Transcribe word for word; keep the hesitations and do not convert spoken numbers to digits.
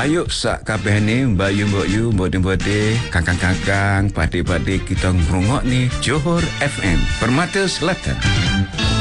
Ayuk sak kabeh ni Bayu mbok yu mbode-mbode kakang-kakang padi-padi kita ngrungok ni Johor F M Permata Selatan.